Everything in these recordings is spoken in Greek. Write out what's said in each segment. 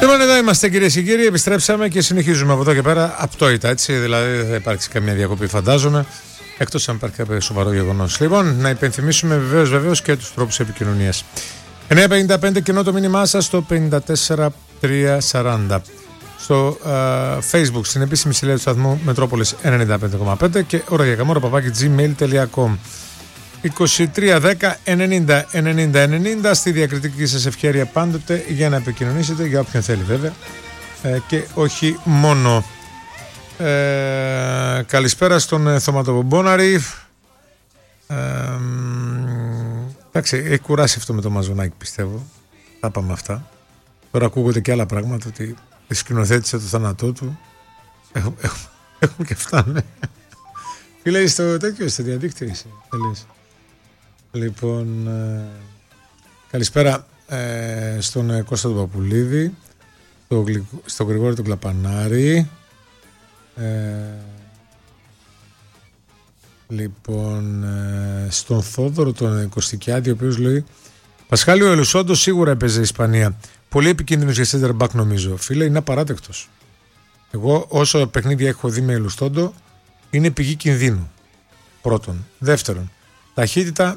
Λοιπόν, εδώ είμαστε κυρίες και κύριοι, επιστρέψαμε και συνεχίζουμε από εδώ και πέρα απτόητα, έτσι, δηλαδή δεν θα υπάρξει καμία διακοπή φαντάζομαι, εκτός αν υπάρχει κάποιο σοβαρό γεγονός. Λοιπόν, να υπενθυμίσουμε βεβαίως και τους τρόπους επικοινωνίας. 955 κοινό το μήνυμά σας στο 54340. Στο Facebook, στην επίσημη σελίδα του σταθμού Μετρόπολης 95,5 και oraghiacamora@gmail.com. 2310-90-90-90 στη διακριτική σας ευχέρεια πάντοτε για να επικοινωνήσετε, για όποιον θέλει βέβαια, και όχι μόνο. Καλησπέρα στον Θωματοπομπόναρη. Εντάξει, έχει κουράσει αυτό με το μαζονάκι, πιστεύω. Θα πάμε αυτά. Τώρα ακούγονται και άλλα πράγματα, ότι σκηνοθέτησε το θάνατό του. Έχουμε και αυτά, ναι. Φίλε, στο τέτοιο, στο διαδίκτυο είσαι. Λοιπόν, καλησπέρα στον Κώστα του Παπουλίδη, στον Γρηγόρη του Κλαπανάρη, λοιπόν, στον Θόδωρο τον Κωστικιάδη, ο οποίος λέει: Πασχάλη, ο Ελουσόντος σίγουρα έπαιζε η Ισπανία. Πολύ επικίνδυνος για center back νομίζω. Φίλε, είναι απαράδεκτος. Εγώ όσο παιχνίδια έχω δει με Ελουσόντο, είναι πηγή κινδύνου. Πρώτον. Δεύτερον, ταχύτητα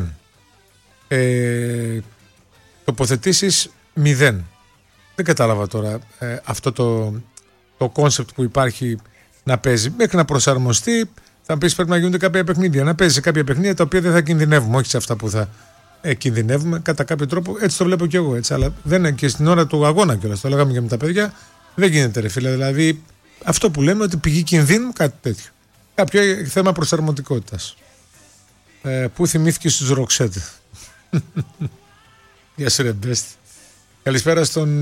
0. Τοποθετήσεις 0. Δεν κατάλαβα τώρα αυτό το κόνσεπτ που υπάρχει να παίζει. Μέχρι να προσαρμοστεί, θα πεις πρέπει να γίνονται κάποια παιχνίδια. Να παίζει σε κάποια παιχνίδια τα οποία δεν θα κινδυνεύουμε, όχι σε αυτά που θα κινδυνεύουμε. Κατά κάποιο τρόπο, έτσι το βλέπω κι εγώ. Έτσι, αλλά δεν είναι και στην ώρα του αγώνα κιόλας. Το λέγαμε και με τα παιδιά. Δεν γίνεται, ρε φίλε. Δηλαδή, αυτό που λέμε ότι πηγή κινδύνου, κάτι τέτοιο. Κάποιο θέμα προσαρμοτικότητας. Πού θυμήθηκε στους Ροξέτ. Γεια σου ρε μπέστη. Καλησπέρα στον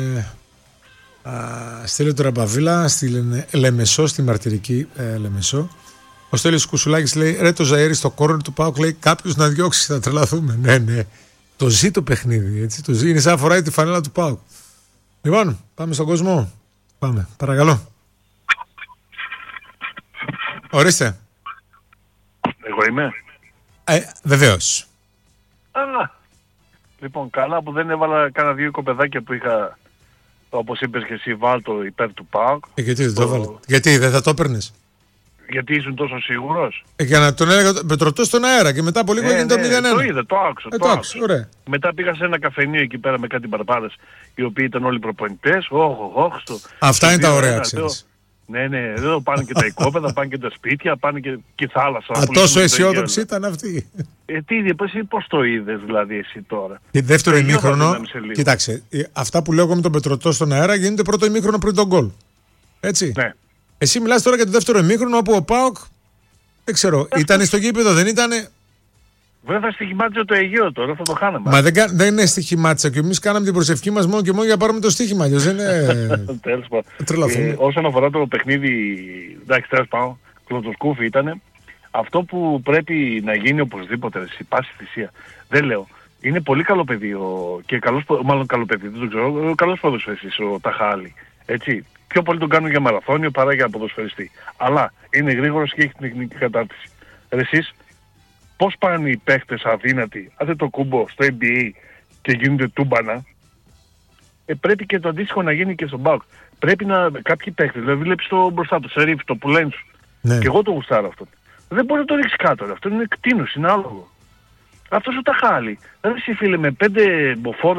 Στέλιο Τραμπαβίλα στη Λεμεσό, στη μαρτυρική Λεμεσό. Ο Στέλιος Κουσουλάκης λέει: Ρε το Ζαΐρι στο κόρνερ του ΠΑΟΚ, λέει κάποιος να διώξει, θα τρελαθούμε. Ναι. Το ζει το παιχνίδι, έτσι. Το ζει, είναι σαν φοράει τη φανέλα του ΠΑΟΚ. Λοιπόν, πάμε στον κόσμο. Πάμε, παρακαλώ. Ορίστε. Εγώ είμαι. Βεβαίως. Λοιπόν, καλά που δεν έβαλα κάνα δύο κοπεδάκια που είχα, όπως είπες και εσύ, βάλτο υπέρ του ΠΑΟΚ. Γιατί δεν το έβαλε? Γιατί δεν θα το έπαιρνες? Γιατί ήσουν τόσο σίγουρος? Για να τον έλεγα Πετρωτό στον αέρα και μετά από λίγο έγινε το 0-1. Το είδα, το άκουσα. Το άκουσα, ωραία. Μετά πήγα σε ένα καφενείο εκεί πέρα με κάτι μπαρμπάδες, οι οποίοι ήταν όλοι προπονητές. Αυτά είναι τα ωραία, ξέρεις. Ναι, εδώ πάνε και τα οικόπεδα, πάνε και τα σπίτια, πάνε και η θάλασσα. Τόσο αισιόδοξη ήταν αυτή. Πώς το είδες δηλαδή εσύ τώρα? Και δεύτερο ημίχρονο, κοιτάξτε, αυτά που λέω με τον Πετρωτό στον αέρα γίνονται πρώτο ημίχρονο πριν τον γκολ. Έτσι. Ναι. Εσύ μιλάς τώρα για το δεύτερο ημίχρονο όπου ο ΠΑΟΚ, δεν ξέρω, ήταν στο γήπεδο, δεν ήτανε? Βέβαια στοιχημάτιζε το Αιγαίο τώρα, θα το χάναμε. Μα δεν είναι στοιχημάτισα και εμείς κάναμε την προσευχή μας μόνο και μόνο για να πάρουμε το στοίχημα. Αλλιώς δεν είναι. Τρελαθούμε. Όσον αφορά το παιχνίδι, εντάξει, τέλος πάντων, κλωτοσκούφι ήταν. Αυτό που πρέπει να γίνει οπωσδήποτε, σε πάση θυσία, δεν λέω. Είναι πολύ καλό παιδί και μάλλον καλό παιδί, δεν το ξέρω, καλός ποδοσφαιριστής ο Ταχάλη. Έτσι. Πιο πολύ τον κάνουν για μαραθώνιο παρά για ποδοσφαιριστή. Αλλά είναι γρήγορος και έχει την τεχνική κατάρτιση. Εσείς, πώς πάνε οι παίχτες αδύνατοι, άντε το κούμπο στο NBA και γίνονται τούμπανα, πρέπει και το αντίστοιχο να γίνει και στον ΠΑΟΚ. Πρέπει να κάποιοι παίχτες, δηλαδή βλέπεις το μπροστά του, Σερίφ, το Πουλένσου. Ναι. Και εγώ το γουστάρω αυτό. Δεν μπορεί να το ρίξει κάτω, αυτό είναι κτίνος, είναι άλογο. Αυτός ο Ταχάλη, δηλαδή εσύ φίλε με 5 μποφόρ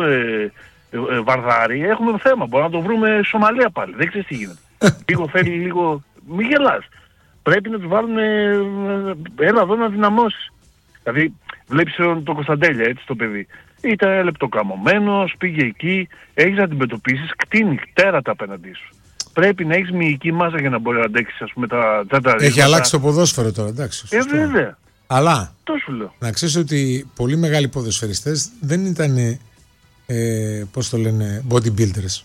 βαρδάρι έχουμε θέμα, μπορούμε να το βρούμε Σομαλία πάλι, δεν ξέρεις τι γίνεται. Θέλει λίγο, μη γελάς. Πρέπει να τους βάλουν, έλα εδώ να δυναμώσεις. Δηλαδή βλέπεις τον Κωνσταντέλια, έτσι, το παιδί. Ήταν λεπτοκαμωμένος, πήγε εκεί, έχεις να αντιμετωπίσεις, κτίνει τέρατα απέναντί σου. Πρέπει να έχεις μυϊκή μάζα για να μπορεί να αντέξεις, ας πούμε, τα τζάντα. Έχει αλλάξει το ποδόσφαιρο τώρα, εντάξει. Βέβαια. Αλλά σου λέω. Να ξέρεις ότι πολύ μεγάλοι ποδοσφαιριστές δεν ήταν, πώς το λένε, bodybuilders.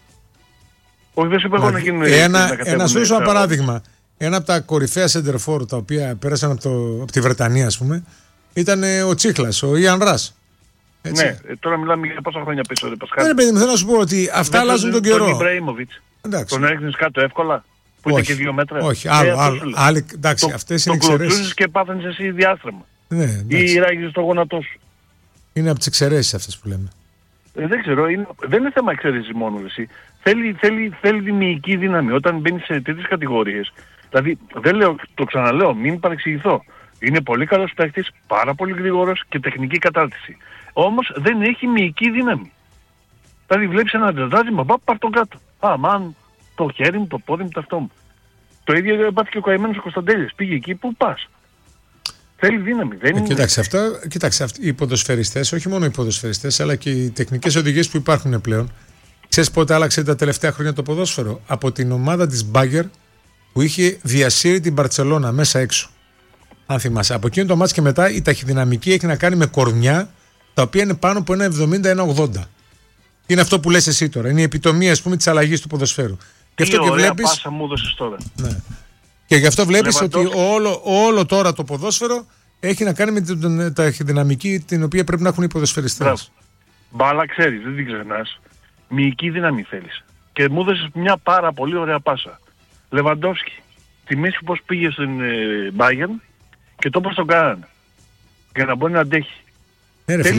Όχι, δεν σου είπα εγώ να γίνουν. Ένα σου δώσω ένα παράδειγμα. Ένα από τα κορυφαία σεντερφόρ τα οποία πέρασαν από τη Βρετανία, ας πούμε, ήταν ο Τσίχλας, ο Ιαν Ρας. Ναι, τώρα μιλάμε για πόσα χρόνια πίσω. Ναι, παιδί μου, θέλω να σου πω ότι αυτά αλλάζουν τον καιρό. Τον Ιμπραήμοβιτς. Τον έριχνες κάτω εύκολα, που ήταν και 2 μέτρα. Όχι, άλλο. Εντάξει, αυτές είναι εξαιρέσεις. Το κλωτσούσες και πάθαινες εσύ διάστρεμα. Ναι, ή ράγιζες το γόνατό σου. Είναι από τις εξαιρέσεις αυτές που λέμε. Δεν ξέρω, δεν είναι θέμα εξαίρεσης μόνο εσύ. Θέλει μυϊκή δύναμη όταν μπαίνει σε τέτοιες κατηγορίες. Δηλαδή, δεν λέω, το ξαναλέω, μην παρεξηγηθώ. Είναι πολύ καλός παίκτης, πάρα πολύ γρήγορος και τεχνική κατάρτιση. Όμως δεν έχει μυϊκή δύναμη. Δηλαδή βλέπεις ένα αντιδράσμα, πάρ' τον κάτω. Μαν, το χέρι μου, το πόδι μου, το αυτό μου. Το ίδιο έπαθε και ο καημένος ο Κωνσταντέλιας. Πήγε εκεί, πού πας. Θέλει δύναμη. Δεν είναι... Κοίταξε, οι ποδοσφαιριστές, όχι μόνο οι ποδοσφαιριστές, αλλά και οι τεχνικές οδηγίες που υπάρχουν πλέον. Ξέρεις πότε άλλαξε τα τελευταία χρόνια το ποδόσφαιρο? Από την ομάδα της Μπάγκερ που είχε διασύρει την Μπαρτσελώνα μέσα έξω. Αν θυμάσαι. Από εκείνο το μάτς και μετά η ταχυδυναμική έχει να κάνει με κορμιά τα οποία είναι πάνω από 1,70-1,80. Είναι αυτό που λες εσύ τώρα. Είναι η επιτομή, ας πούμε, της αλλαγής του ποδοσφαίρου. Και αυτό και βλέπεις. Πάσα μου έδωσες τώρα. Ναι. Και γι' αυτό βλέπεις ότι όλο τώρα το ποδόσφαιρο έχει να κάνει με την ταχυδυναμική την οποία πρέπει να έχουν οι ποδοσφαιριστές. Μπάλα ξέρεις, δεν την ξεχνάς. Μυϊκή δύναμη θέλεις. Και μου έδωσες μια πάρα πολύ ωραία πάσα. Λεβαντόφσκι. Τη μέση πώς πήγε στην Bayern και το πώς τον κάνανε. Για να μπορεί να αντέχει. Ναι, ρε φίλε,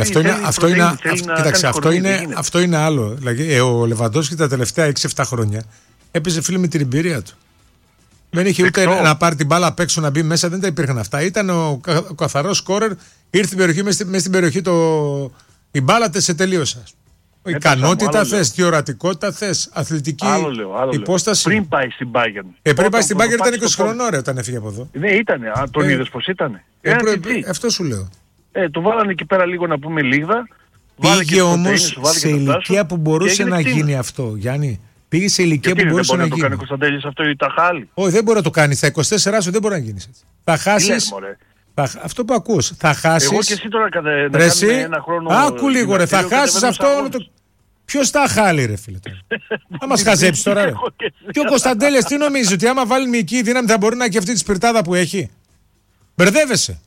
αυτό είναι άλλο. Δηλαδή, ο Λεβαντόφσκι τα τελευταία 6-7 χρόνια έπαιζε, φίλε, με την εμπειρία του. Δεν είχε ούτε να πάρει την μπάλα απ' έξω να μπει μέσα, δεν τα υπήρχαν αυτά. Ήταν ο καθαρός σκόρερ, ήρθε στην περιοχή, μέσα στην περιοχή η μπάλα σε τελείωσα. Ικανότητα θες, διορατικότητα θες, αθλητική υπόσταση. Πριν πάει στην Bayern. Πριν πάει στην Bayern ήταν 20 χρονών όταν έφυγε από εδώ. Ναι, ήτανε. Τον είδες πως ήτανε. Αυτό σου λέω. Το βάλανε εκεί πέρα λίγο να πούμε λίγδα. Πήγε όμως σε ηλικία που μπορούσε να γίνει αυτό, Γιάννη. Πήγε σε ηλικία που μπορούσε να γίνει. Δεν μπορεί να το κάνει ο Κωνσταντέλης αυτό ή τα χάλη. Όχι, δεν μπορεί να το κάνει. Στα 24 σου δεν μπορεί να γίνει έτσι. Θα χάσεις. Αυτό που ακούς. Θα χάσεις. Εγώ και εσύ τώρα να κάνουμε ένα χρόνο. Άκου λίγο, ρε. Θα χάσεις αυτό όλο το. Ποιος τα χάλει, ρε φίλε. Θα μας χαζέψει τώρα, ρε. Και ο Κωνσταντέλιας τι νομίζει, ότι άμα βάλει μυϊκή δύναμη θα μπορεί να έχει αυτή τη σπιρτάδα που έχει? Μπερδεύεσαι.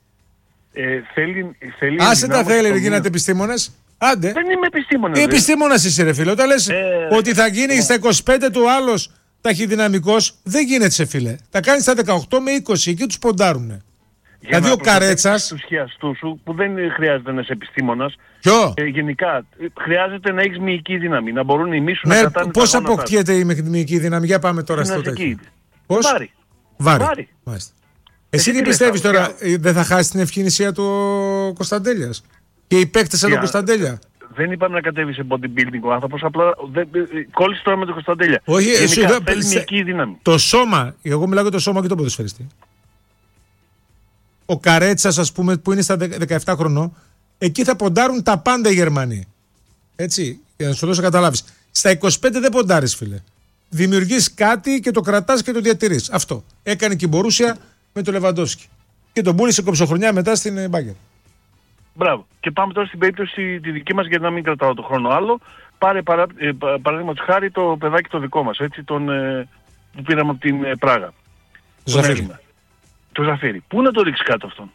Άσε τα θέλει, γίνατε επιστήμονες. Άντε. Δεν είμαι επιστήμονας. Επιστήμονας είσαι, ρε φίλε. Όταν λες ότι θα γίνει στα 25 του άλλος ταχυδυναμικός, δεν γίνεται, σε φίλε. Τα κάνει στα 18 με 20, εκεί τους ποντάρουνε. Δηλαδή ο Καρέτσας. Τους χιαστούς σου που δεν χρειάζεται να είσαι επιστήμονας. Ποιο? Γενικά χρειάζεται να έχεις μυϊκή δύναμη. Να μπορούν οι μίσους να κατάνε. Πώς αποκτιέται η μυϊκή δύναμη? Για πάμε τώρα στο τέτοιο. Πώς? Βάρη. Εσύ τι πιστεύεις τώρα, δεν θα χάσει την ευκαινησία του Κωνσταντέλιας? Και οι παίκτες σαν τον Κωνσταντέλια. Δεν είπαμε να κατέβει σε bodybuilding ο άνθρωπος, απλά κόλλησε τώρα με τον Κωνσταντέλια. Όχι, εσύ θέλει μυϊκή δύναμη. Το σώμα, εγώ μιλάω για το σώμα και τον ποδοσφαιριστή. Ο Καρέτσας, ας πούμε, που είναι στα 17 χρονών, εκεί θα ποντάρουν τα πάντα οι Γερμανοί. Έτσι, για να σου δώσω καταλάβεις. Στα 25 δεν ποντάρεις, φίλε. Δημιουργείς κάτι και το κρατάς και το διατηρείς. Αυτό. Έκανε και η Μπορούσια με τον Λεβαντόφσκι. Και τον πούλησε κομψοχρονιά μετά στην Μπάγκερ. Μπράβο. Και πάμε τώρα στην περίπτωση τη δική μας, για να μην κρατάω το χρόνο άλλο. Πάρε παραδείγματος χάρη το παιδάκι το δικό μας, έτσι, που πήραμε από την Πράγα. Το Ζαφύρι. Πού να το ρίξει κάτω αυτόν?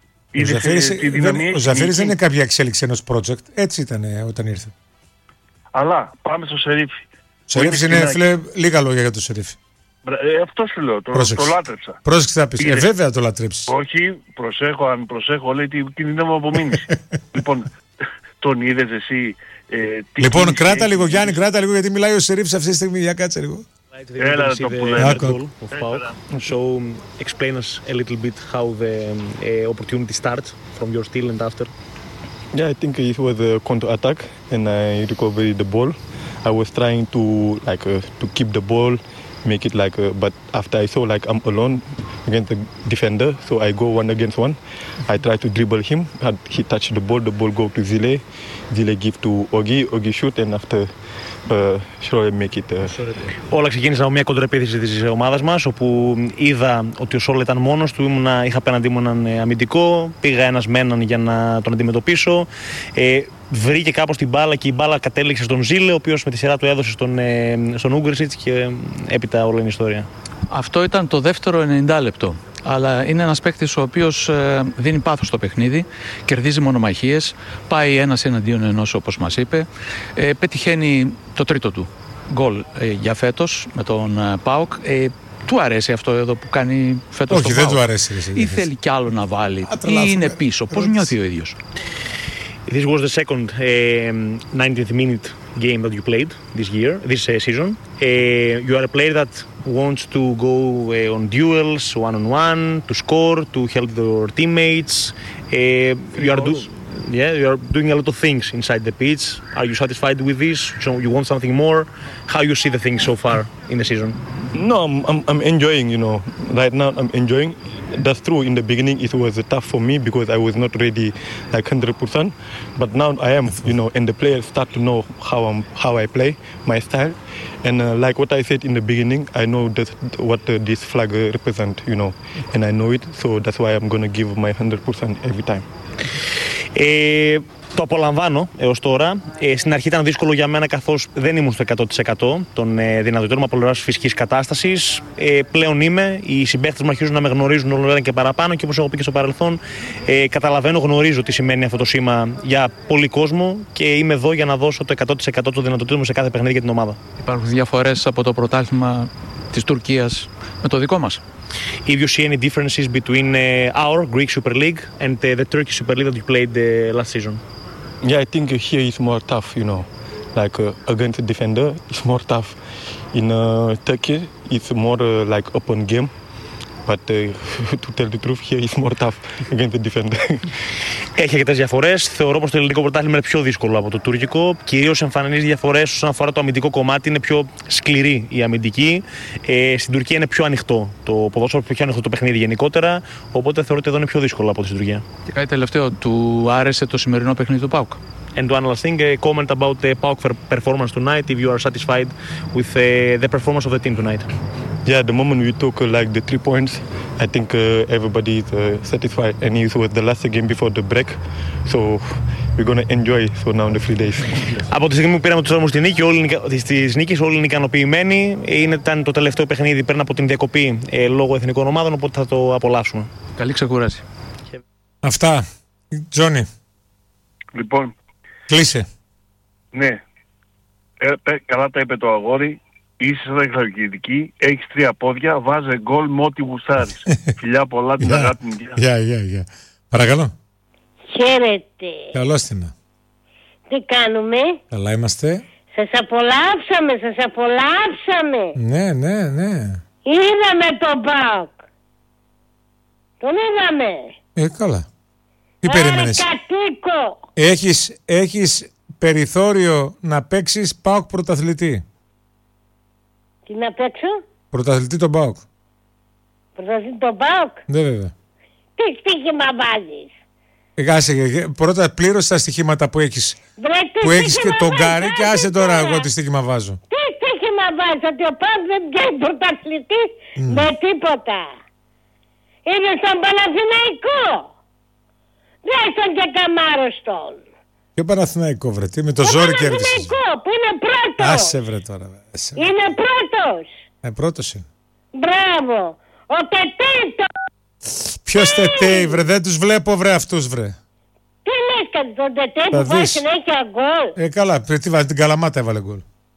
Ο Ζαφύρης δεν είναι κάποια εξέλιξη ενός project. Έτσι ήταν όταν ήρθε. Αλλά πάμε στο Σερίφι. Ο Σερίφης είναι, φίλε, λίγα λόγια για το Σερίφι. Αυτό σου λέω, το λάτρεψα. Πρόσεξε θα πεις. Βέβαια το λατρέψεις. Όχι, αν προσέχω, λέει ότι κινδυνεύω από μήνυση. Λοιπόν, τον είδες εσύ? Λοιπόν, κράτα λίγο, Γιάννη, κράτα λίγο, γιατί μιλάει ο Σερίφης αυτή τη στιγμή. Για κάτσε λίγο. Έλα το που λέμε. So explain us a little bit how the opportunity starts from your steal and after. Yeah, I think it was a counter attack and I recovered the ball. I was trying to keep the ball, make it but after I saw I'm alone against the defender, so I go one against one. I try to dribble him, he touched the ball go to Zile give to Ogi shoot, and after make it. Όλα ξεκίνησαν από μια κοντρεπίθεση της ομάδας μας, όπου είδα ότι ο Σόλ ήταν μόνος του, είχα απέναντί μου έναν αμυντικό, πήγα ένας με έναν για να τον αντιμετωπίσω. Βρήκε κάπως την μπάλα και η μπάλα κατέληξε στον Ζήλε, ο οποίος με τη σειρά του έδωσε στον Ούγκρισιτς και έπειτα όλη είναι η ιστορία. Αυτό ήταν το δεύτερο 90 λεπτό. Αλλά είναι ένας παίκτης ο οποίος δίνει πάθος στο παιχνίδι, κερδίζει μονομαχίες, πάει ένας εναντίον ενός όπως μας είπε, πετυχαίνει το τρίτο του γκολ για φέτος με τον ΠΑΟΚ. Του αρέσει αυτό εδώ που κάνει φέτος? Όχι, δεν του αρέσει. Ή θέλει κι άλλο να βάλει, ή είναι πίσω? Πώς νιώθει ο ίδιος? this was the second 90th minute game that you played this season. You are a player that wants to go on duels, one-on-one, to score, to help your teammates. You are doing a lot of things inside the pitch. Are you satisfied with this? So you want something more? How you see the things so far in the season? No, I'm enjoying, you know. Right now I'm enjoying. That's true. In the beginning it was tough for me because I was not ready like 100%. But now I am, you know, and the players start to know how I play, my style. And like what I said in the beginning, I know what this flag represents, you know, and I know it. So that's why I'm going to give my 100% every time. Το απολαμβάνω έως τώρα. Στην αρχή ήταν δύσκολο για μένα καθώς δεν ήμουν στο 100% των δυνατοτήτων μου από πλευράς φυσικής κατάστασης. Πλέον είμαι. Οι συμπαίκτες μου αρχίζουν να με γνωρίζουν όλο ένα και παραπάνω και όπως έχω πει και στο παρελθόν, καταλαβαίνω, γνωρίζω τι σημαίνει αυτό το σήμα για πολύ κόσμο και είμαι εδώ για να δώσω το 100% των δυνατοτήτων μου σε κάθε παιχνίδι για την ομάδα. Υπάρχουν διαφορές από το πρωτάθλημα της Τουρκίας με το δικό μας? If you see any differences between our Greek Super League and the Turkish Super League that you played last season? Yeah, I think here is more tough, you know, like against the defender, it's more tough. In Turkey, it's more like open game, but to tell the truth, here is more tough against the defender. Έχει αρκετές διαφορές. Θεωρώ πως το ελληνικό πρωτάθλημα είναι πιο δύσκολο από το τουρκικό. Κυρίως εμφανίζει διαφορές όσον αφορά το αμυντικό κομμάτι. Είναι πιο σκληρή η αμυντική. Στην Τουρκία είναι πιο ανοιχτό το ποδόσφαιρο, πιο ανοιχτό το παιχνίδι γενικότερα. Οπότε θεωρώ ότι εδώ είναι πιο δύσκολο από την Τουρκία. Και κάτι τελευταίο, του άρεσε το σημερινό παιχνίδι του ΠΑΟΚ? And one last thing, a comment about the PAOK performance tonight, if you are satisfied with the performance of the team tonight. Yeah, the moment we took like the 3 points, I think everybody is satisfied, and it was the last game before the break, so we're gonna enjoy so now in the 3 days. Από τη στιγμή που πήραμε τους όρμους στη νίκη, όλοι είναι ικανοποιημένοι. Ήταν το τελευταίο παιχνίδι πριν από την διακοπή λόγω εθνικών ομάδων, οπότε θα το απολαύσουμε. Καλή ξεκούραση. Αυτά. Τζόνι. Λοιπόν. Κλείσε. Ναι. Καλά τα είπε το αγόρι. Είσαι σαν εξαρτητική, έχεις 3 πόδια, βάζε γκολ με ό,τι γουστάρεις. Φιλιά πολλά, την αγάπη μου. Γεια. Παρακαλώ. Χαίρετε. Καλώς την. Τι κάνουμε? Καλά είμαστε. Σας απολαύσαμε. Ναι. Είδαμε τον ΠΑΟΚ. Τον είδαμε. Καλά. Τι περίμενες? Κατοίκο. Έχεις περιθώριο να παίξεις ΠΑΟΚ πρωταθλητή. Τι να παίξω? Πρωταθλητή τον ΠΑΟΚ. Πρωταθλητή τον ΠΑΟΚ? Ναι, βέβαια. Τι στοίχημα βάζεις? Πρώτα πλήρωσε τα στοιχήματα που έχεις. Που έχεις και τον Γκάρι και άσε τώρα εγώ τι στοίχημα βάζω. Τι στοίχημα βάζεις? Ότι ο ΠΑΟΚ δεν βγαίνει πρωταθλητής με τίποτα. Είναι στον Παναθηναϊκό. Δεν στον και Καμάρωστον. Ποιο Παναθηναϊκό βρε, τι με το ζόρι κέρδισες? Παναθηναϊκό που είναι πρώτος. Άσε βρε τώρα. Είναι πρώτος. Πρώτος είναι. Μπράβο. Ο Τετέιτο. Ποιος Τετέι βρε, δεν τους βλέπω βρε αυτούς βρε. Τι λες κάτι τον Τετέι που βάζει συνέχεια γκολ? Καλά, τι βάλει, την Καλαμάτα έβαλε γκολ.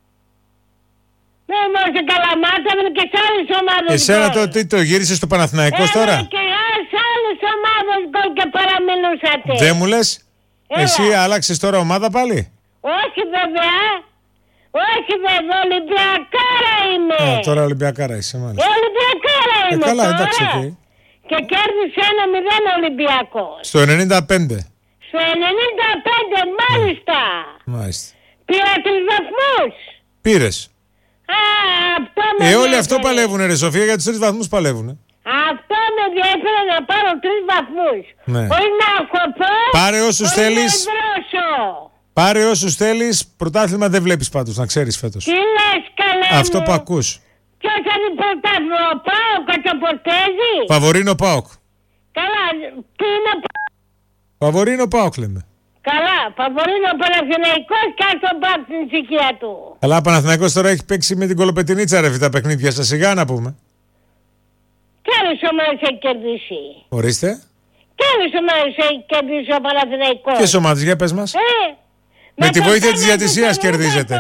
Ναι, μόνο στην Καλαμάτα έβαλε και σε άλλες ομάδες. Εσένα το γύρισες στο Παναθηναϊκός τώρα? Έβαλε και σε άλλες ομάδες γκολ και παραμιλούσατε. Δεν μου λες? Εσύ άλλαξες τώρα ομάδα πάλι? Όχι βέβαια. Όχι βέβαια, Ολυμπιακάρα είμαι. Τώρα Ολυμπιακάρα είσαι μάλιστα. Ολυμπιακάρα είμαι καλά, τώρα. εντάξει, okay. Και κέρδισε 1-0 Ολυμπιακός. Στο 95. Στο 95 μάλιστα. Μάλιστα. Πήρα 3 βαθμούς. Πήρες. Αυτό με όλοι αυτό παλεύουνε ρε Σοφία, για τους 3 βαθμούς παλεύουνε. Αυτό με διέφερε να πάρω 3 βαθμούς. Ναι. Όχι να χωπώ. Πάρε όσους θέλεις. Πάρε όσους θέλεις. Πρωτάθλημα δεν βλέπεις πάντως, να ξέρεις φέτος. Τι λες καλέ αυτό μου? που ακούς. Ποιος θα είναι πρωτάθλημα? Ο ΠΑΟΚ, καταπορτέζει? Φαβορίνο ΠΑΟΚ. Καλά, τι είναι? Φαβορίνο ΠΑΟΚ λέμε. Καλά, φαβορίνο ο Παναθηναϊκός και ας τον ΠΑΟΚ στην ησυχία του. Αλλά ο Παναθηναϊκός τώρα έχει παίξει με την Κολοπετινίτσα ρε τα παιχνίδια σας, σιγά να πούμε. Κι άλλες ομάδες έχει κερδίσει. Ορίστε. Κι άλλες ομάδες έχει κερδίσει ο Παναθηναϊκός. Ποιες ομάδες, για πες μας. Με τη βοήθεια της διατησίας κερδίζετε.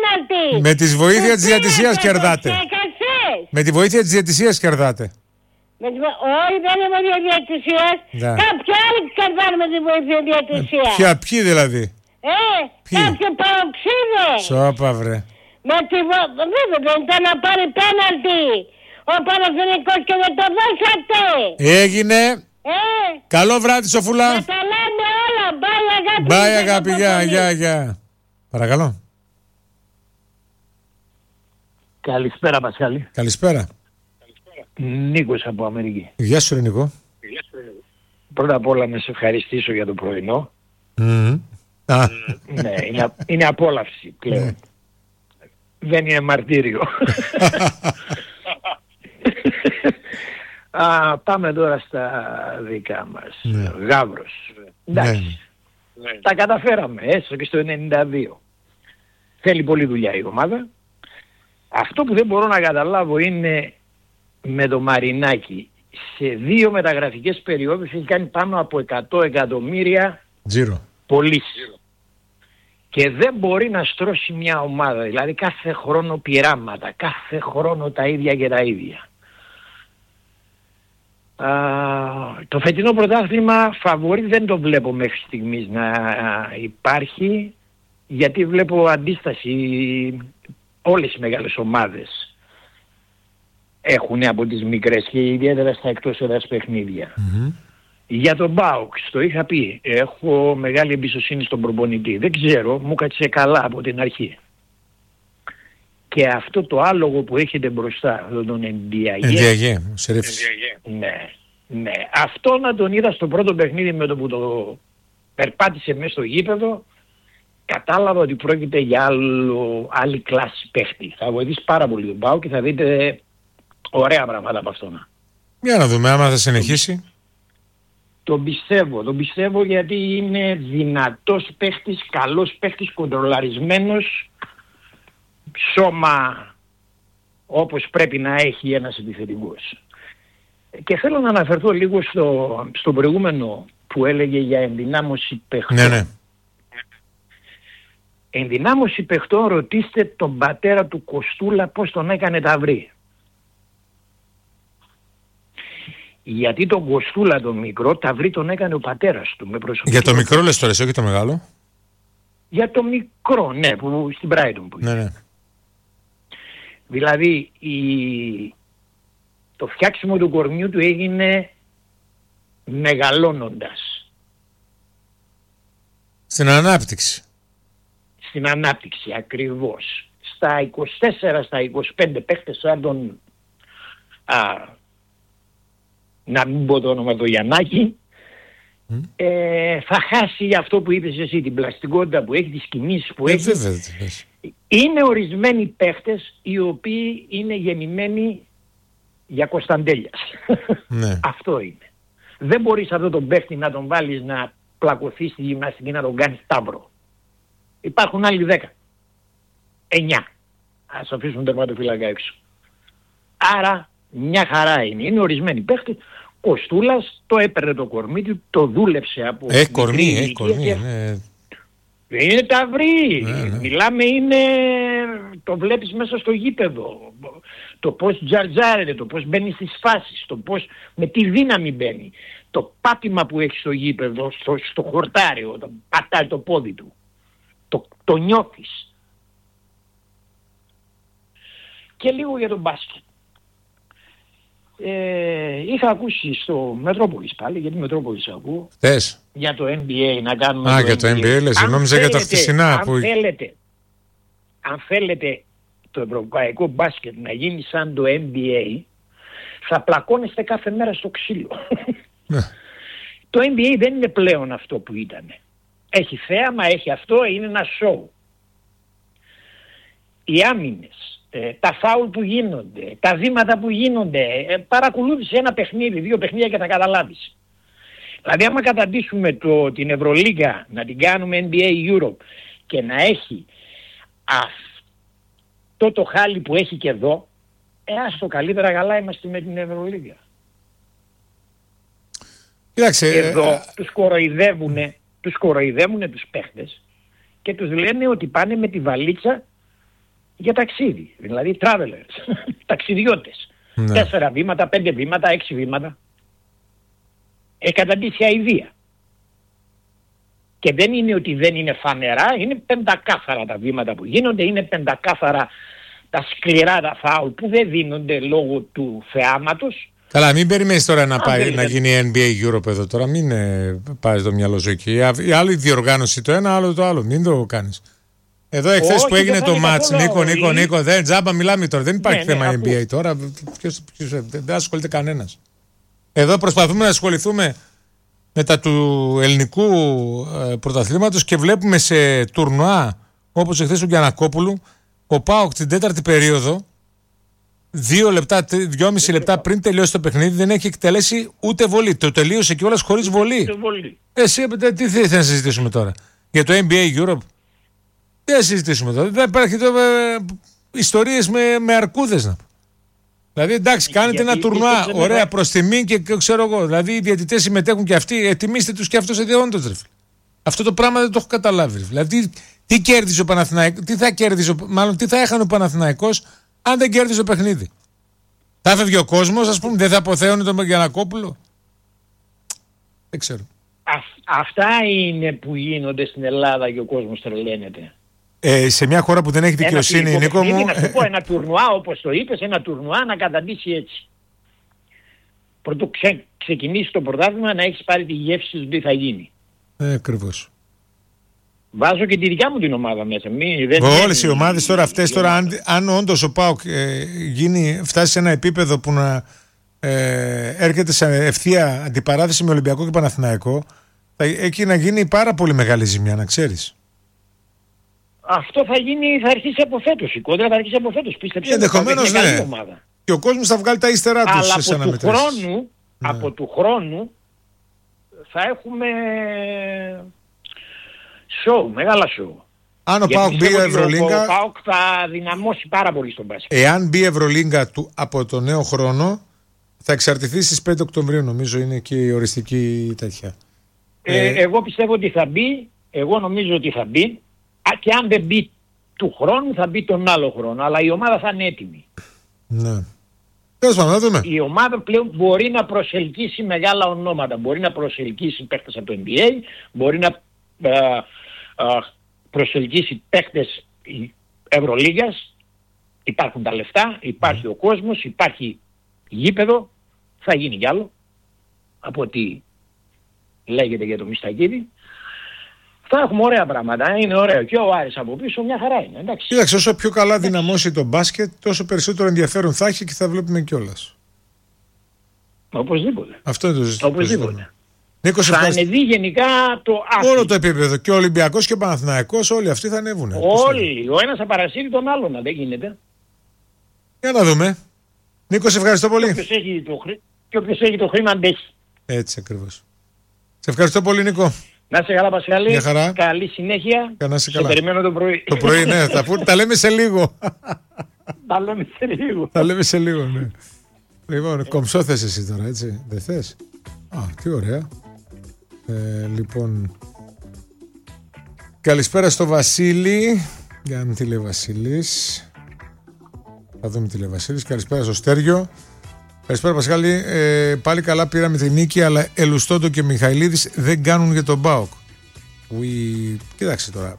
Με τη βοήθεια της διατησίας κερδάτε. Με τη βοήθεια της διατησίας κερδάτε. Όχι, δεν είναι βοήθεια διαιτησίας. Κάποιοι άλλοι κερδάνε τη βοήθεια διαιτησίας. Ποιοι δηλαδή? Κάποιοι παροξίδες. Σώπα βρε. Βέβαια δεν ήταν να πάρει πέναλτι ο Παναθηναϊκός και δεν το δώσατε. Έγινε. Καλό βράδυ Σοφούλα. Να τα λέμε όλα. Μπάει αγάπη. Γεια. Παρακαλώ. Καλησπέρα Πασχάλη. Καλησπέρα. Νίκος από Αμερική. Γεια σου ρε Νίκο. Πρώτα απ' όλα να σε ευχαριστήσω για το πρωινό. Ναι, είναι απόλαυση πλέον. Δεν είναι μαρτύριο. Πάμε τώρα στα δικά μας. Γαύρος. Εντάξει. Τα καταφέραμε έστω και στο 92. Θέλει πολλή δουλειά η ομάδα. Αυτό που δεν μπορώ να καταλάβω είναι με το Μαρινάκι σε 2 μεταγραφικές περιόδους έχει κάνει πάνω από 100 εκατομμύρια πωλήσεις. Και δεν μπορεί να στρώσει μια ομάδα. Δηλαδή κάθε χρόνο πειράματα, κάθε χρόνο τα ίδια και τα ίδια. Το φετινό πρωτάθλημα φαβορί δεν το βλέπω μέχρι στιγμής να υπάρχει, γιατί βλέπω αντίσταση. Όλες οι μεγάλες ομάδες έχουν από τις μικρές και ιδιαίτερα στα εκτός έδρας παιχνίδια. Για τον ΠΑΟΚ, το είχα πει, έχω μεγάλη εμπιστοσύνη στον προπονητή. Δεν ξέρω, μου κάτσε καλά από την αρχή. Και αυτό το άλογο που έχετε μπροστά, τον Ενδιαγέ. Ναι. Αυτό να τον είδα στο πρώτο παιχνίδι με το που το περπάτησε μέσα στο γήπεδο, κατάλαβα ότι πρόκειται για άλλη κλάση παίχτη. Θα βοηθήσει πάρα πολύ τον ΠΑΟΚ και θα δείτε ωραία πράγματα από αυτόν. Για να δούμε άμα θα συνεχίσει. Τον πιστεύω γιατί είναι δυνατός παίχτης, καλός παίχτης, κοντρολαρισμένος, σώμα όπως πρέπει να έχει ένας επιθετικός. Και θέλω να αναφερθώ λίγο στο προηγούμενο που έλεγε για ενδυνάμωση παιχτών. Ναι. Ενδυνάμωση παιχτών, ρωτήστε τον πατέρα του Κοστούλα πώς τον έκανε ταυρί. Γιατί τον Κοστούλα τον μικρό ταυρί τον έκανε ο πατέρας του με προσωπικό. Για το μικρό λες τώρα, όχι το μεγάλο? Για το μικρό, ναι, που στην Brighton που ναι. Δηλαδή το φτιάξιμο του κορμιού του έγινε μεγαλώνοντας. Στην ανάπτυξη. Στην ανάπτυξη ακριβώς. Στα 24, στα 25 παίχτες σαν τον να μην πω το όνομα του Γιαννάκη, θα χάσει αυτό που είπες εσύ, την πλαστικότητα που έχει, τις κινήσεις που έχει. Είναι ορισμένοι παίχτες οι οποίοι είναι γεννημένοι για Κωνσταντέλιας. Ναι. Αυτό είναι. Δεν μπορείς αυτό τον παίχτη να τον βάλεις να πλακωθεί στη γυμναστική, να τον κάνεις τάμπρο. Υπάρχουν άλλοι 10. 9. Ας αφήσουν τερματοφύλακα έξω. Άρα μια χαρά είναι. Είναι ορισμένοι παίχτες. Κοστούλας το έπαιρνε το κορμί του, το δούλεψε από... κορμί. Είναι ταυρί. Ναι. Μιλάμε είναι... Το βλέπεις μέσα στο γήπεδο. Το πώς τζαρτζάρεται, το πώς μπαίνει στις φάσεις, το πώς με τι δύναμη μπαίνει. Το πάτημα που έχει στο γήπεδο, στο χορτάριο, όταν πατάει το πόδι του. Το νιώθεις. Και λίγο για τον μπάσκετ. Είχα ακούσει στο Μετρόπολης πάλι, γιατί Μετρόπολης ακούω. Θες? Για το NBA να κάνουμε για το NBA λες, νόμιζα για τα χτεσινά. Αν θέλετε το ευρωπαϊκό μπάσκετ να γίνει σαν το NBA, θα πλακώνεστε κάθε μέρα στο ξύλο. Το NBA δεν είναι πλέον αυτό που ήταν. Έχει θέαμα, έχει αυτό, είναι ένα show. Οι άμυνες, τα φάουλ που γίνονται, τα βήματα που γίνονται, παρακολούθησε ένα παιχνίδι, 2 παιχνίδια και τα καταλάβεις. Δηλαδή άμα καταντήσουμε την Ευρωλίγκα να την κάνουμε NBA Europe και να έχει αυτό το χάλι που έχει και εδώ, άστο καλύτερα καλά είμαστε με την Ευρωλίγκα. Εδώ τους κοροϊδεύουνε τους παίχτες και τους λένε ότι πάνε με τη βαλίτσα για ταξίδι, δηλαδή travelers, ταξιδιώτες. Ναι. 4 βήματα, 5 βήματα, 6 βήματα. Καταντήσει αηδία. Και δεν είναι ότι δεν είναι φανερά, είναι πεντακάθαρα τα βήματα που γίνονται, είναι πεντακάθαρα τα σκληρά τα φάουλ που δεν δίνονται λόγω του θεάματος. Καλά, μην περιμένεις τώρα να γίνει NBA Europe εδώ τώρα, μην πάρεις το μυαλό σου εκεί. Η άλλη διοργάνωση το ένα, άλλο το άλλο, μην το κάνεις. Εδώ εχθές που έγινε το μάτς, Νίκο, δεν τζάμπα μιλάμε τώρα, δεν υπάρχει θέμα NBA τώρα, δεν ασχολείται κανένας. Εδώ προσπαθούμε να ασχοληθούμε με τα του ελληνικού πρωταθλήματος και βλέπουμε σε τουρνουά όπως εχθές του Γιαννακόπουλου ο ΠΑΟΚ την τέταρτη περίοδο 2,5 λεπτά πριν τελειώσει το παιχνίδι δεν έχει εκτελέσει ούτε βολή. Το τελείωσε κιόλας χωρίς βολή. Εσύ τι θέλεις να συζητήσουμε τώρα? Για το NBA Europe? Τι να συζητήσουμε τώρα? Δεν υπάρχει ιστορίες με αρκούδες να πω. Δηλαδή εντάξει, κάνετε ένα τουρνουά, ωραία, προς τιμή και ξέρω εγώ. Δηλαδή οι διαιτητές συμμετέχουν και αυτοί, ετοιμήστε τους και αυτός εντεόντως, ρε φίλε. Αυτό το πράγμα δεν το έχω καταλάβει. Δηλαδή τι κέρδιζε ο Παναθηναϊκός, τι θα έχανε ο Παναθηναϊκός αν δεν κέρδιζε το παιχνίδι? Θα έφευγε ο κόσμος, ας πούμε, δεν θα αποθέωνε τον Γιαννακόπουλο? Δεν ξέρω. Αυτά είναι που γίνονται στην Ελλάδα και ο κόσμος τρελαίνεται. Σε μια χώρα που δεν έχει δικαιοσύνη, Νίκο μου. Να σου πω ένα τουρνουά, όπως το είπες, ένα τουρνουά να καταντήσει έτσι. Πρωτού ξεκινήσει το πρωτάθλημα να έχεις πάρει τη γεύση του τι θα γίνει. Ακριβώς. Βάζω και τη δικιά μου την ομάδα μέσα. Όλες οι ομάδες τώρα αυτές, τώρα, αν όντως ο ΠΑΟΚ φτάσει σε ένα επίπεδο που να έρχεται σε ευθεία αντιπαράθεση με Ολυμπιακό και Παναθηναϊκό, θα έχει να γίνει πάρα πολύ μεγάλη ζημιά, να ξέρεις. Αυτό θα αρχίσει από φέτος. Η κόντρα θα αρχίσει από φέτος. Πίστεψε. Ενδεχομένως ναι. Και ο κόσμος θα βγάλει τα ύστερά τους. Αλλά από του χρόνου θα έχουμε show, μεγάλα show. Αν ο ΠΑΟΚ μπει Ευρωλίγκα, ο ΠΑΟΚ θα δυναμώσει πάρα πολύ στον μπάσκετ. Εάν μπει Ευρωλίγκα από το νέο χρόνο, θα εξαρτηθεί στις 5 Οκτωβρίου, νομίζω είναι και η οριστική τέτοια. Εγώ πιστεύω ότι θα μπει, εγώ νομίζω ότι θα μπει. Και αν δεν μπει του χρόνου θα μπει τον άλλο χρόνο. Αλλά η ομάδα θα είναι έτοιμη. Ναι. Τέλος πάντων, να δούμε. Η ομάδα πλέον μπορεί να προσελκύσει μεγάλα ονόματα. Μπορεί να προσελκύσει παίκτες από το NBA. Μπορεί να προσελκύσει παίκτες Ευρωλίγας. Υπάρχουν τα λεφτά, υπάρχει ο κόσμος, υπάρχει γήπεδο. Θα γίνει κι άλλο από ό,τι λέγεται για το Μιστακίδη. Θα έχουμε ωραία πράγματα, είναι ωραίο. Και ο Άρης από πίσω μια χαρά είναι. Εντάξει. Κοίταξε, όσο πιο καλά δυναμώσει το μπάσκετ, τόσο περισσότερο ενδιαφέρον θα έχει και θα βλέπουμε κιόλας. Οπωσδήποτε. Αυτό είναι το ζήτημα. Οπωσδήποτε. Νίκο, θα ανεβεί γενικά το άθλημα. Όλο το επίπεδο. Και ο Ολυμπιακός και ο Παναθηναϊκός, όλοι αυτοί θα ανέβουν. Όλοι. Ο ένας θα παρασύρει τον άλλον, δεν γίνεται. Για να δούμε. Νίκο, σε ευχαριστώ πολύ. Και όποιος έχει το χρήμα αντέχει. Έτσι ακριβώς. Σε ευχαριστώ πολύ, Νίκο. Να είσαι καλά, Πασχαλή. Χαρά. Καλή συνέχεια. Σε καλά. Περιμένω το πρωί. Το πρωί, ναι. Τα λέμε σε λίγο. Τα λέμε σε λίγο. Ναι. Λοιπόν, κομψό θες εσύ τώρα, έτσι. Δεν θες? Α, τι ωραία. Λοιπόν, καλησπέρα στο Βασίλη. Για να μην τι λέει Βασίλης. Θα δούμε τι λέει Βασίλης. Καλησπέρα στο Στέργιο. Καλησπέρα Πασχάλη, πάλι καλά πήραμε την νίκη, αλλά Ελουστόντο και Μιχαηλίδης δεν κάνουν για τον ΠΑΟΚ. Κοίταξε τώρα,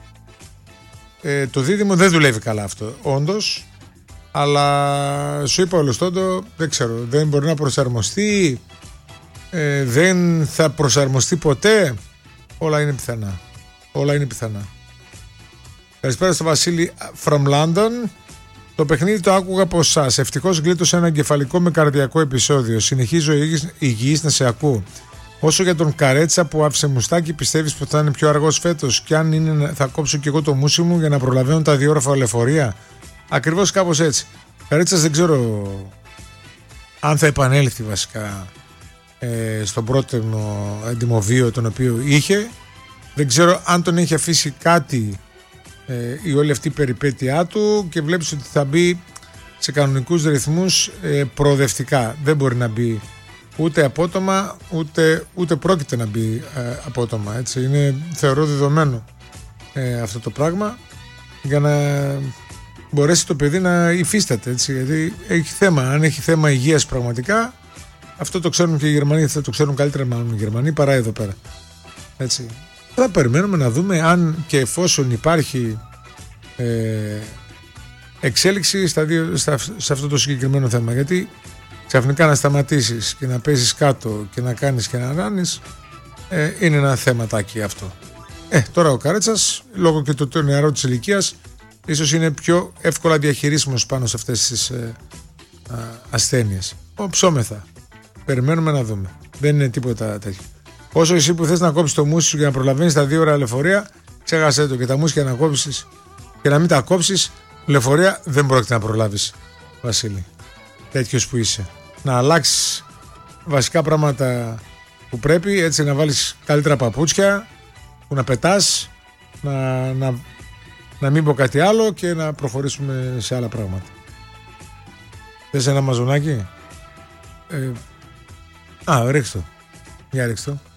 το δίδυμο δεν δουλεύει καλά αυτό, όντως, αλλά σου είπα ο Ελουστόντο, δεν ξέρω, δεν μπορεί να προσαρμοστεί, δεν θα προσαρμοστεί ποτέ, όλα είναι πιθανά. Καλησπέρα στο Βασίλη from London. Το παιχνίδι το άκουγα από εσάς. Ευτυχώς γλίτωσα ένα εγκεφαλικό με καρδιακό επεισόδιο. Συνεχίζω υγιής να σε ακούω. Όσο για τον Καρέτσα που άφησε μουστάκι, πιστεύεις πως θα είναι πιο αργός φέτος? Και αν είναι, θα κόψω και εγώ το μουσι μου για να προλαβαίνω τα διόροφα λεωφορεία. Ακριβώς κάπως έτσι. Καρέτσας δεν ξέρω αν θα επανέλθει βασικά στον πρώτο εντιμοβίο τον οποίο είχε. Δεν ξέρω αν τον έχει αφήσει κάτι η όλη αυτή η περιπέτειά του και βλέπεις ότι θα μπει σε κανονικούς ρυθμούς προοδευτικά. Δεν μπορεί να μπει ούτε απότομα ούτε πρόκειται να μπει απότομα, έτσι. Είναι θεωρώ δεδομένο αυτό το πράγμα. Για να μπορέσει το παιδί να υφίσταται, έτσι, γιατί έχει θέμα. Αν έχει θέμα υγείας πραγματικά, αυτό το ξέρουν και οι Γερμανοί, θα το ξέρουν καλύτερα μάλλον οι Γερμανοί παρά εδώ πέρα. Έτσι. Θα περιμένουμε να δούμε αν και εφόσον υπάρχει εξέλιξη σε αυτό το συγκεκριμένο θέμα. Γιατί ξαφνικά να σταματήσεις και να παίζεις κάτω και να κάνεις και να ράνεις, είναι ένα θεματάκι αυτό. Τώρα ο Καρέτσας, λόγω και του νεαρού της ηλικίας, ίσως είναι πιο εύκολα διαχειρίσιμος πάνω σε αυτές τις ασθένειες. Ψώμεθα. Περιμένουμε να δούμε. Δεν είναι τίποτα τέτοιο. Όσο εσύ που θες να κόψεις το μουσι σου για να προλαβαίνεις τα 2 ώρα λεωφορεία, ξέχασέ το, και τα μουσια να κόψεις και να μην τα κόψεις, λεωφορεία δεν πρόκειται να προλάβεις, Βασίλη. Τέτοιος που είσαι. Να αλλάξεις βασικά πράγματα που πρέπει, έτσι να βάλεις καλύτερα παπούτσια, που να πετάς, να μην πω κάτι άλλο και να προχωρήσουμε σε άλλα πράγματα. Θες ένα μαζονάκι? Ρίξτε το. Για ρίξτε το.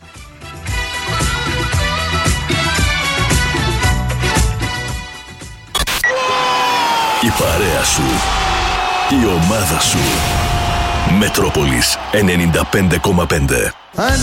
Η παρέα σου, η ομάδα σου. Μετρόπολης 95,5.